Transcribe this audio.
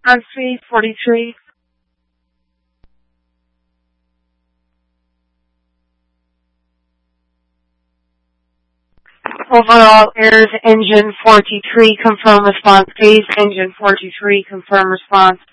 Response 43. Overall errors engine 43, confirm response phase, engine 43, confirm response.